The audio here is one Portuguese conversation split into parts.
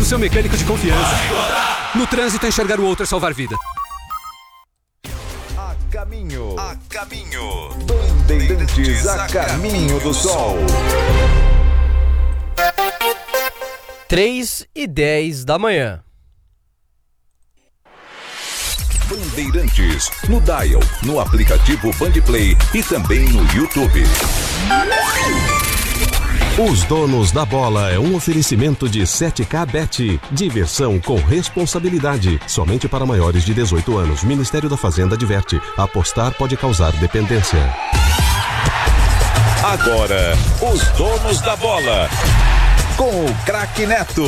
seu mecânico de confiança. No trânsito, enxergar o outro é salvar vida. A caminho. Bandeirantes a caminho do sol. 3h10 da manhã. Bandeirantes, no Dial, no aplicativo Bandplay e também no YouTube. Os Donos da Bola é um oferecimento de 7K Bet. Diversão com responsabilidade. Somente para maiores de 18 anos. Ministério da Fazenda adverte. Apostar pode causar dependência. Agora, os Donos da Bola. Com o craque Neto.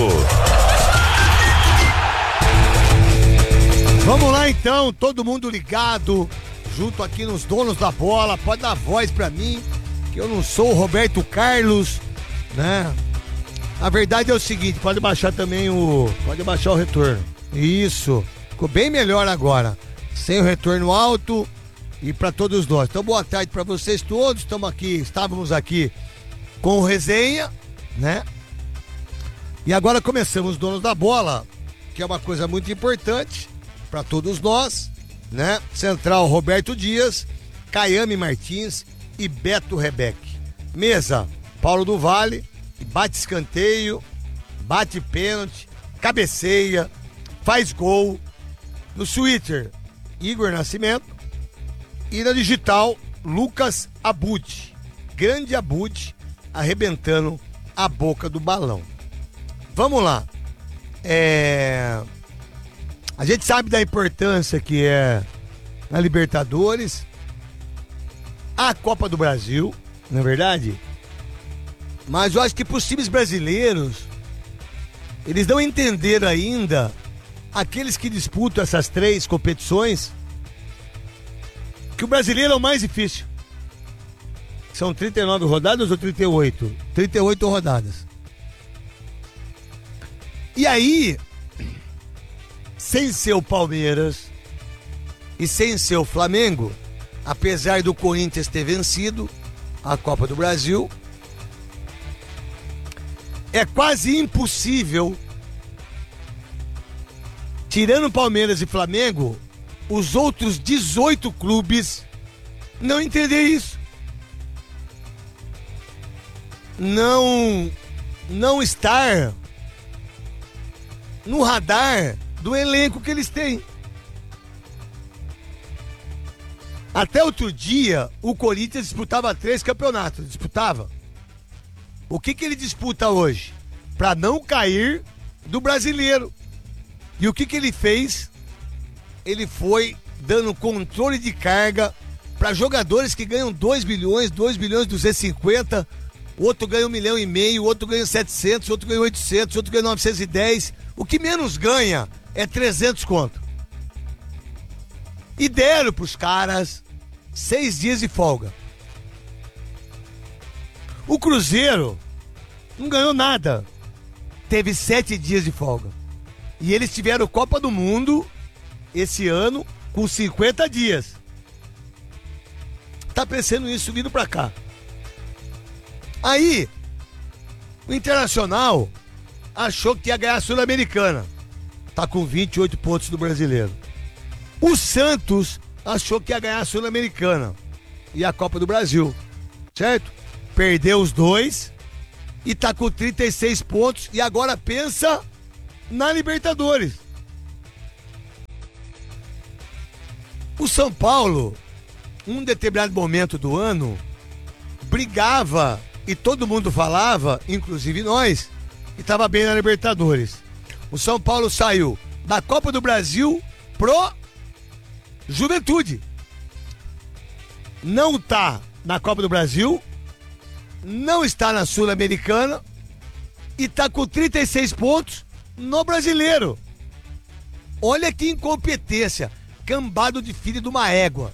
Vamos lá então, todo mundo ligado, junto aqui nos Donos da Bola. Pode dar voz pra mim, que eu não sou o Roberto Carlos, né? A verdade é o seguinte, pode baixar o retorno. Isso, ficou bem melhor agora, sem o retorno alto e pra todos nós. Então boa tarde pra vocês todos, estávamos aqui com o Resenha, né? E agora começamos os Donos da Bola, que é uma coisa muito importante para todos nós, né? Central Roberto Dias, Caiame Martins e Beto Rebeque. Mesa, Paulo do Vale, bate escanteio, bate pênalti, cabeceia, faz gol. No Twitter, Igor Nascimento. E na digital, Lucas Abud. Grande Abud, arrebentando a boca do balão. Vamos lá. A gente sabe da importância que é a Libertadores, a Copa do Brasil, não é verdade? Mas eu acho que para os times brasileiros, eles não entenderam ainda, aqueles que disputam essas 3 competições, que o brasileiro é o mais difícil. São 39 rodadas ou 38? 38 rodadas. E aí, sem ser o Palmeiras e sem ser o Flamengo, apesar do Corinthians ter vencido a Copa do Brasil, é quase impossível, tirando Palmeiras e Flamengo, os outros 18 clubes não entender isso. Não estar no radar do elenco que eles têm. Até outro dia, o Corinthians disputava 3 campeonatos. O que ele disputa hoje? Para não cair do brasileiro. E o que ele fez? Ele foi dando controle de carga para jogadores que ganham 2 bilhões, 2.250.000, outro ganha 1,5 milhão, outro ganha 700, outro ganha 800, outro ganha 910. O que menos ganha é 300 conto. E deram pros caras 6 dias de folga. O Cruzeiro não ganhou nada. Teve 7 dias de folga. E eles tiveram Copa do Mundo esse ano com 50 dias. Tá pensando nisso vindo pra cá. Aí, o Internacional achou que ia ganhar a Sul-Americana. Tá com 28 pontos do Brasileiro. O Santos achou que ia ganhar a Sul-Americana e a Copa do Brasil, certo? Perdeu os 2 e tá com 36 pontos e agora pensa na Libertadores. O São Paulo, um determinado momento do ano, brigava e todo mundo falava, inclusive nós, que estava bem na Libertadores. O São Paulo saiu da Copa do Brasil pro Juventude. Não tá na Copa do Brasil, não está na Sul-Americana e tá com 36 pontos no Brasileiro. Olha que incompetência, cambado de filho de uma égua.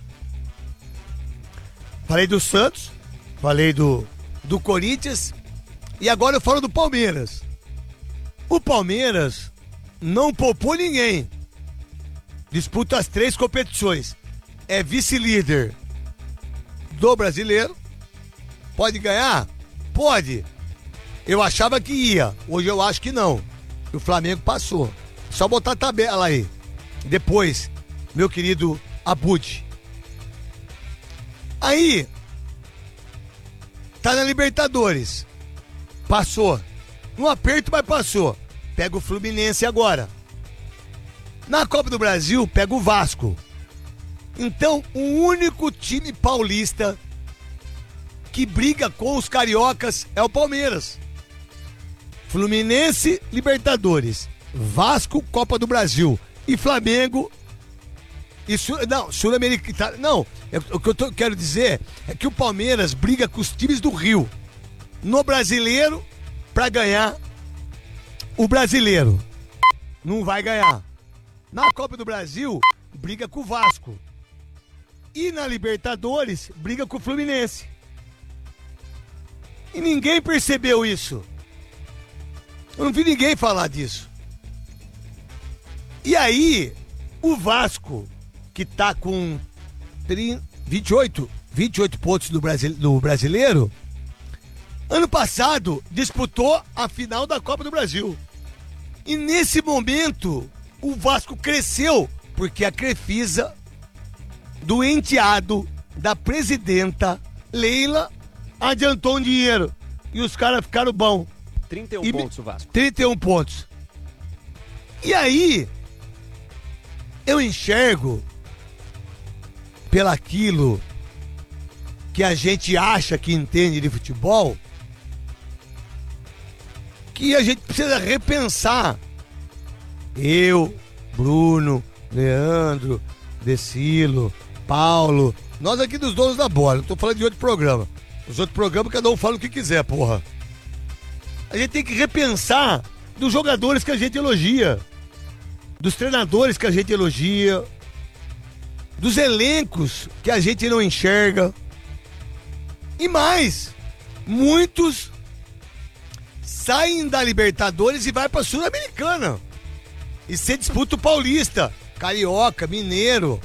Falei do Santos, falei do Corinthians e agora eu falo do Palmeiras. O Palmeiras não poupou ninguém. Disputa as 3 competições. É vice-líder do Brasileiro. Pode ganhar? Pode. Eu achava que ia. Hoje eu acho que não. E o Flamengo passou. Só botar a tabela aí. Depois, meu querido Abud. Aí, tá na Libertadores. Passou. No aperto, mas passou. Pega o Fluminense agora. Na Copa do Brasil, pega o Vasco. Então, o único time paulista que briga com os cariocas é o Palmeiras. Fluminense, Libertadores. Vasco, Copa do Brasil. E Flamengo e Sul-Americana. Não, o que eu quero dizer é que o Palmeiras briga com os times do Rio no Brasileiro pra ganhar o Brasileiro. Não vai ganhar. Na Copa do Brasil, briga com o Vasco. E na Libertadores, briga com o Fluminense. E ninguém percebeu isso. Eu não vi ninguém falar disso. E aí, o Vasco, que tá com 28 pontos do Brasileiro, ano passado disputou a final da Copa do Brasil. E nesse momento, o Vasco cresceu, porque a Crefisa, do enteado da presidenta Leila, adiantou um dinheiro. E os caras ficaram bons. 31 pontos o Vasco. 31 pontos. E aí, eu enxergo pelaquilo que a gente acha que entende de futebol, que a gente precisa repensar. Eu, Bruno, Leandro, Decilo, Paulo, nós aqui dos donos da bola, não tô falando de outro programa. Os outros programas cada um fala o que quiser, porra. A gente tem que repensar dos jogadores que a gente elogia, dos treinadores que a gente elogia, dos elencos que a gente não enxerga. E mais, muitos saem da Libertadores e vai pra Sul-Americana. E você disputa o Paulista, Carioca, Mineiro.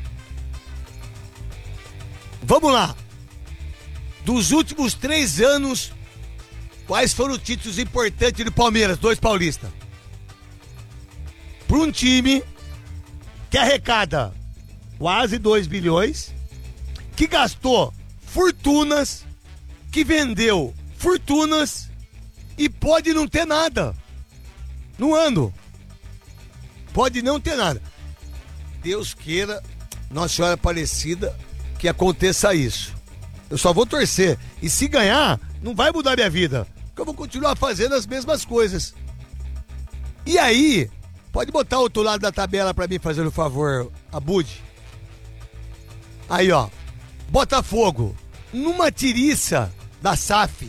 Vamos lá. Dos últimos 3 anos, quais foram os títulos importantes do Palmeiras? 2 paulistas. Para um time que arrecada quase 2 bilhões, que gastou fortunas, que vendeu fortunas e pode não ter nada no ano. Pode não ter nada. Deus queira, Nossa Senhora Aparecida, que aconteça isso. Eu só vou torcer. E se ganhar, não vai mudar minha vida, porque eu vou continuar fazendo as mesmas coisas. E aí, pode botar o outro lado da tabela pra mim, fazendo um favor, Abud. Aí, ó. Botafogo, numa tiriça da SAF,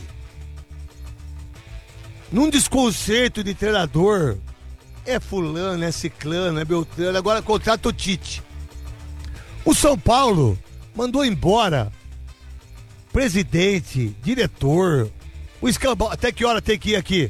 num desconcerto de treinador, é fulano, é ciclano, é beltrano, agora contrata o Tite. O São Paulo mandou embora presidente, diretor, o escambau. Até que hora tem que ir aqui?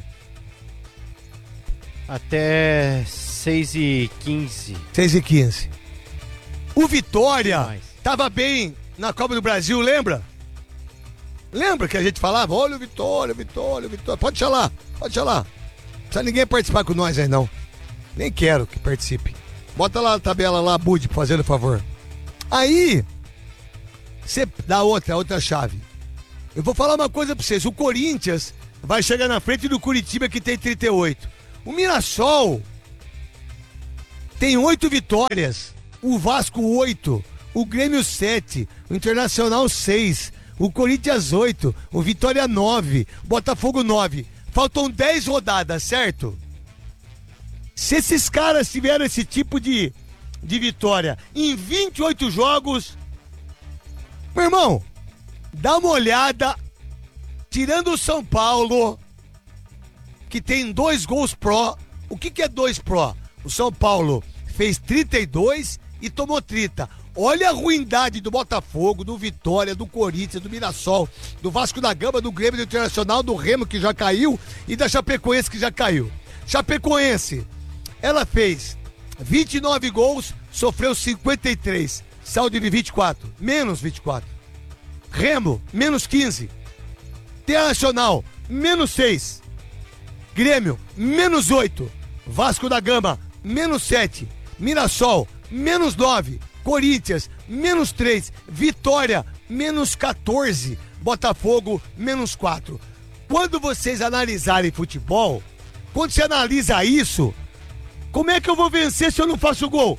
Até 6h15. 6h15. O Vitória tava bem na Copa do Brasil, lembra? Lembra que a gente falava, olha o Vitória, Vitória, Vitória. Pode deixar lá, pode deixar lá. Não precisa ninguém participar com nós aí, não. Nem quero que participe. Bota lá a tabela lá, Bud, fazendo favor. Aí, você dá outra chave. Eu vou falar uma coisa pra vocês. O Corinthians vai chegar na frente do Curitiba, que tem 38. O Mirassol tem 8 vitórias. O Vasco 8. O Grêmio 7. O Internacional 6. O Corinthians 8. O Vitória 9. O Botafogo 9. Faltam 10 rodadas, certo? Se esses caras tiveram esse tipo de vitória em 28 jogos, meu irmão, dá uma olhada, tirando o São Paulo, que tem 2 gols pró. O que é 2 pró? O São Paulo fez 32 e tomou 30. Olha a ruindade do Botafogo, do Vitória, do Corinthians, do Mirassol, do Vasco da Gama, do Grêmio, do Internacional, do Remo, que já caiu, e da Chapecoense, que já caiu. Chapecoense, ela fez 29 gols, sofreu 53, saldo de 24, menos 24. Remo, menos 15. Internacional, menos 6. Grêmio, menos 8. Vasco da Gama, -7. Mirassol, -9. Corinthians, -3. Vitória, -14. Botafogo, -4. Quando vocês analisarem futebol, quando você analisa isso, como é que eu vou vencer se eu não faço gol?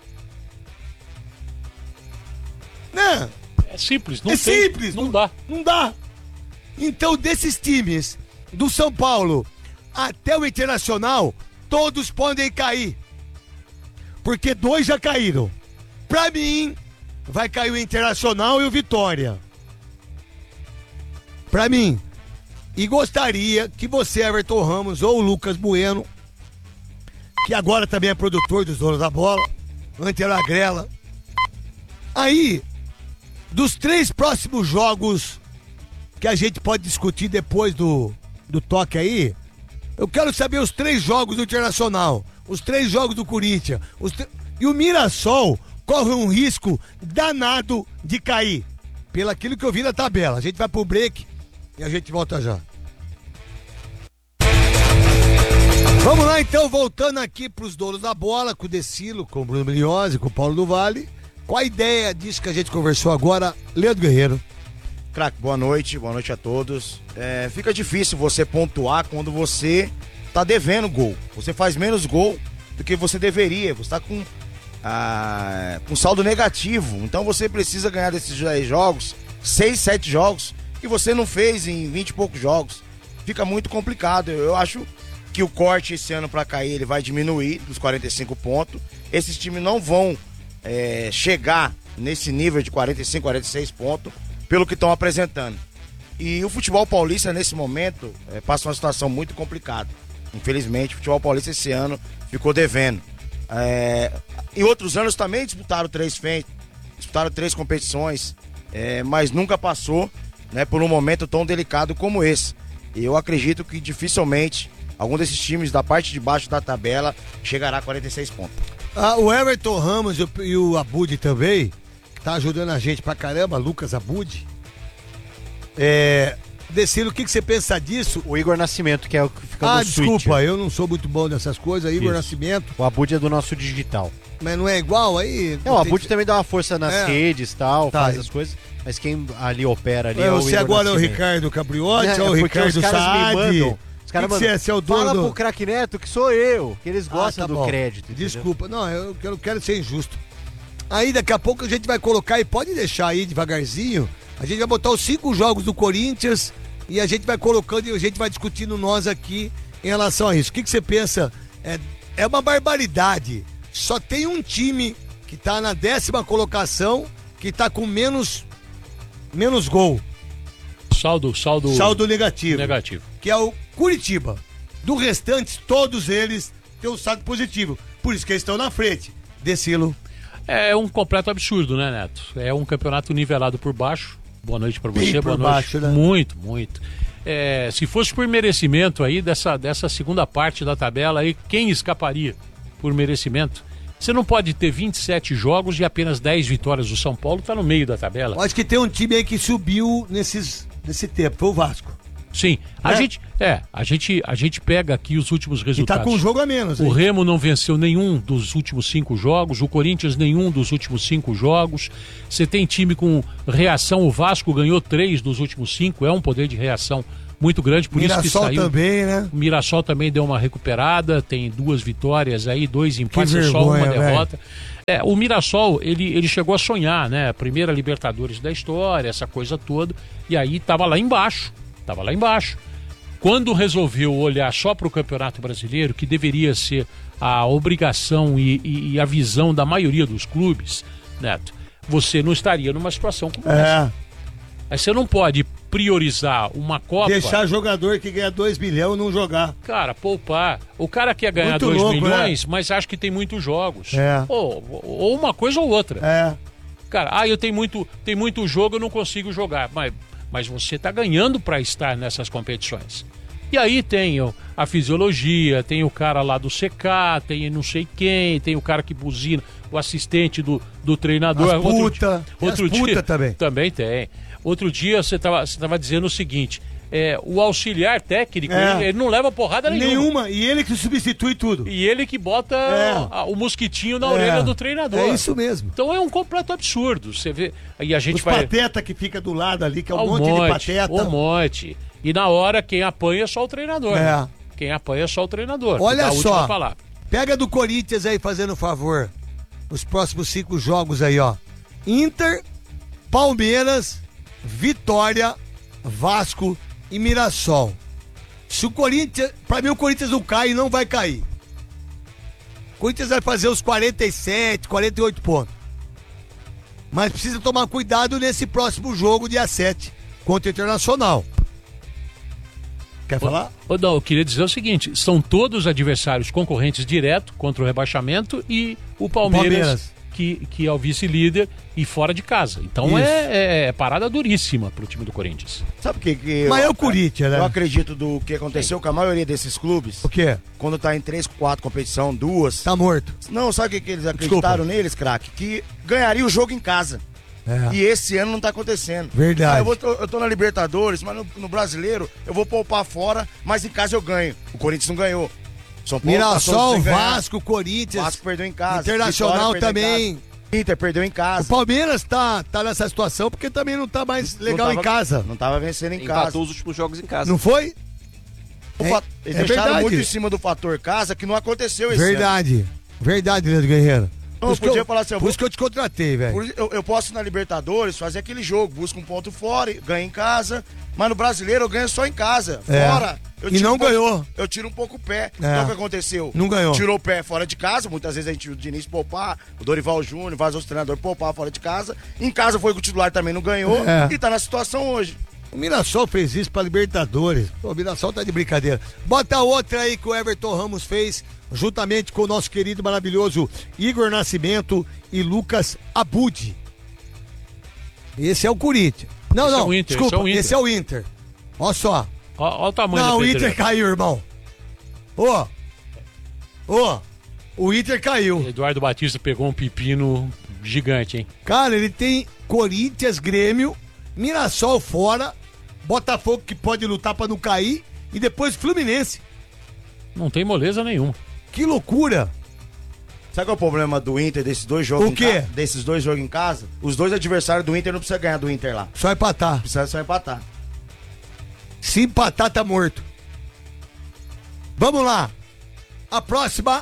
Né? É simples, simples. Não dá. Não dá. Então, desses times, do São Paulo até o Internacional, todos podem cair. Porque 2 já caíram. Pra mim, vai cair o Internacional e o Vitória. Pra mim. E gostaria que você, Everton Ramos, ou o Lucas Bueno, que agora também é produtor dos Donos da Bola, antes era a Grela. Aí, dos 3 próximos jogos que a gente pode discutir depois do toque aí, eu quero saber os 3 jogos do Internacional, os 3 jogos do Corinthians, e o Mirassol corre um risco danado de cair, pelo aquilo que eu vi na tabela. A gente vai pro break e a gente volta já. Vamos lá então, voltando aqui pros Donos da Bola, com o Decilo, com o Bruno Milhose, com o Paulo do Vale. Qual a ideia disso que a gente conversou agora, Leandro Guerreiro? Craque, boa noite a todos. Fica difícil você pontuar quando você tá devendo gol. Você faz menos gol do que você deveria. Você tá com saldo negativo. Então você precisa ganhar desses 10 jogos, 6, 7 jogos, que você não fez em 20 e poucos jogos. Fica muito complicado. Eu acho que o corte esse ano para cair ele vai diminuir dos 45 pontos. Esses times não vão chegar nesse nível de 45, 46 pontos pelo que estão apresentando. E o futebol paulista nesse momento passa uma situação muito complicada. Infelizmente o futebol paulista esse ano ficou devendo. Em outros anos também disputaram 3 competições, mas nunca passou, né, por um momento tão delicado como esse. E eu acredito que dificilmente algum desses times da parte de baixo da tabela chegará a 46 pontos. O Everton Ramos e o Abud também, que tá ajudando a gente pra caramba, Lucas Abud. Decilo, o que você pensa disso? O Igor Nascimento, que é o que fica no desculpa, switcher. eu não sou muito bom nessas coisas. Igor Nascimento. O Abud é do nosso digital. Mas não é igual aí? Não, o Abud também dá uma força nas redes e tal, Tá. faz as coisas, mas quem ali opera ali é o Você Igor agora Nascimento. é o Ricardo Capriotti, ou o porque Ricardo os caras me Saad? mandam. Os caras mandam, você é o dono fala do... pro Craque Neto que sou eu, que eles gostam tá do bom. crédito. Entendeu? Desculpa, não, eu quero ser injusto. Aí daqui a pouco a gente vai colocar, e pode deixar aí devagarzinho, a gente vai botar os 5 jogos do Corinthians e a gente vai colocando e a gente vai discutindo nós aqui em relação a isso. O que você pensa? É uma barbaridade. Só tem um time que tá na 10ª colocação que tá com menos gol. Saldo Negativo. Que é o Curitiba. Do restante, todos eles têm um saldo positivo. Por isso que eles estão na frente. Decilo. É um completo absurdo, né, Neto? É um campeonato nivelado por baixo. Boa noite pra você, Bem boa por noite. baixo, né? Muito. Se fosse por merecimento aí, dessa segunda parte da tabela aí, quem escaparia por merecimento? Você não pode ter 27 jogos e apenas 10 vitórias. O São Paulo tá no meio da tabela. Eu acho que tem um time aí que subiu nesse tempo, foi o Vasco. Sim, a gente pega aqui os últimos E resultados. tá com um jogo a menos. O hein? Remo não venceu nenhum dos últimos 5 jogos, o Corinthians nenhum dos últimos 5 jogos. Você tem time com reação, o Vasco ganhou 3 dos últimos 5, é um poder de reação muito grande, por Mirassol isso que saiu. também, né? O Mirassol também deu uma recuperada, tem 2 vitórias aí, 2 empates, Que só uma vergonha, derrota. O Mirassol, ele chegou a sonhar, né? A primeira Libertadores da história, essa coisa toda, e aí tava lá embaixo. Quando resolveu olhar só para o Campeonato Brasileiro, que deveria ser a obrigação e a visão da maioria dos clubes, Neto, você não estaria numa situação como essa. Aí você não pode priorizar uma Copa... Deixar jogador que ganha 2 milhões não jogar. Cara, poupar. O cara quer ganhar Muito 2 louco, milhões, mas acha que tem muitos jogos. É. Ou uma coisa ou outra. Cara, eu tenho muito jogo, eu não consigo jogar. Mas você está ganhando para estar nessas competições. E aí tem a fisiologia, tem o cara lá do CK, tem não sei quem, tem o cara que buzina, o assistente do treinador. As puta também. Também tem. Outro dia você tava dizendo o seguinte, o auxiliar técnico, ele não leva porrada nenhuma. E ele que substitui tudo. E ele que bota o mosquitinho na orelha do treinador. É isso mesmo. Então é um completo absurdo. Você vê. E a gente Os pateta que fica do lado ali, que é um monte de pateta. Um monte. E na hora, quem apanha é só o treinador. Né? Quem apanha é só o treinador. Olha só. Pega do Corinthians aí, fazendo favor. Os próximos 5 jogos aí, ó. Inter, Palmeiras, Vitória, Vasco e Mirassol. Se o Corinthians... Pra mim o Corinthians não cai e não vai cair. O Corinthians vai fazer os 47, 48 pontos. Mas precisa tomar cuidado nesse próximo jogo, dia 7, contra o Internacional. Quer falar? Não, eu queria dizer o seguinte, são todos adversários concorrentes direto contra o rebaixamento e o Palmeiras. Que é o vice-líder e fora de casa. Então é parada duríssima pro time do Corinthians. Sabe o que Mas é o Corinthians, né? Eu acredito do que aconteceu com a maioria desses clubes. O quê? Quando tá em 3, 4 competição, 2. Tá morto. Não, sabe o que eles acreditaram neles, craque? Que ganharia o jogo em casa. E esse ano não tá acontecendo. Verdade. Eu tô na Libertadores, mas no Brasileiro eu vou poupar fora, mas em casa eu ganho. O Corinthians não ganhou. São Paulo, Mirassol, Vasco, Corinthians. Vasco perdeu em casa. Internacional também. Inter perdeu em casa. O Palmeiras tá nessa situação porque também não tá mais legal em casa. Não tava vencendo em casa. Empatou os últimos jogos em casa. Não foi? Eles deixaram muito em cima do fator casa, que não aconteceu esse ano. Verdade, Leandro Guerreiro. Não, podia falar assim, por isso que eu te contratei, velho. Eu posso na Libertadores fazer aquele jogo, busco um ponto fora, ganho em casa, mas no Brasileiro eu ganho só em casa. Fora. E não ganhou. Eu tiro um pouco o pé. Então o que aconteceu? Não ganhou. Tirou o pé fora de casa, muitas vezes a gente o Diniz poupar, o Dorival Júnior, vários outros treinadores poupar fora de casa. Em casa foi que o titular também não ganhou e tá na situação hoje. O Mirassol fez isso pra Libertadores. O Mirassol tá de brincadeira. Bota outra aí que o Everton Ramos fez, juntamente com o nosso querido maravilhoso Igor Nascimento e Lucas Abud. Esse é o Corinthians. Não, desculpa, esse é o Inter. Olha só. Olha o tamanho do Inter. Não, o Inter caiu, irmão. O Inter caiu. Eduardo Batista pegou um pepino gigante, hein? Cara, ele tem Corinthians, Grêmio, Mirassol fora, Botafogo que pode lutar pra não cair e depois Fluminense. Não tem moleza nenhuma. Que loucura. Sabe qual é o problema do Inter desses 2 jogos? O quê? Desses 2 jogos em casa? Os 2 adversários do Inter não precisam ganhar do Inter lá. Só empatar. Precisa só empatar. Se empatar, tá morto. Vamos lá. A próxima.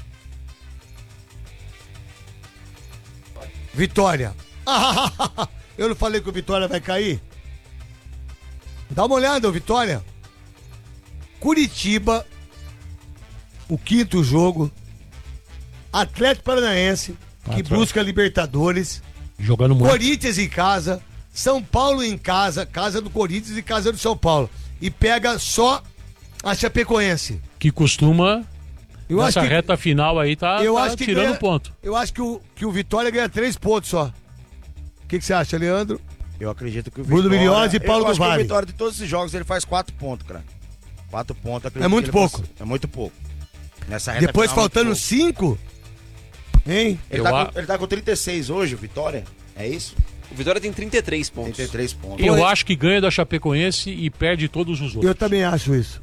Vitória. Eu não falei que o Vitória vai cair? Dá uma olhada, Vitória. Curitiba. O 5º jogo. Atlético Paranaense, que busca Libertadores. Jogando muito. Corinthians em casa. São Paulo em casa, casa do Corinthians e casa do São Paulo. E pega só a Chapecoense. Que costuma, nessa reta final aí, tá tirando ponto. Eu acho que o Vitória ganha 3 pontos só. O que você acha, Leandro? Eu acredito que o Vitória... Bruno Milhões e Paulo do Vale. O Vitória de todos esses jogos ele faz 4 pontos, cara. 4 pontos. É muito pouco. É muito pouco. Nessa reta depois final, faltando 5? Hein? Ele tá com 36 hoje, o Vitória. É isso? O Vitória tem 33 pontos. 33 pontos. Eu acho que ganha da Chapecoense e perde todos os outros. Eu também acho isso.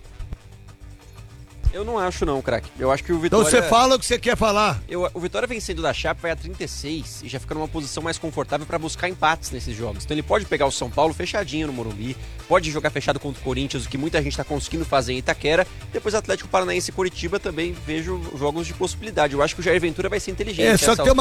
Eu não acho não, craque. Eu acho que o Vitória... Então você fala o que você quer falar. O Vitória vencendo da Chape vai a 36 e já fica numa posição mais confortável para buscar empates nesses jogos. Então ele pode pegar o São Paulo fechadinho no Morumbi, pode jogar fechado contra o Corinthians, o que muita gente está conseguindo fazer em Itaquera. Depois Atlético Paranaense e Curitiba também vejo jogos de possibilidade. Eu acho que o Jair Ventura vai ser inteligente. Só que tem uma